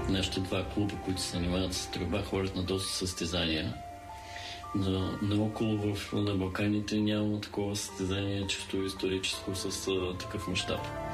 нашите два клуба, които се занимават с стрелба, ходят на доста състезания. Но наоколо на Балканите няма такова състезание чисто историческо с такъв мащаб.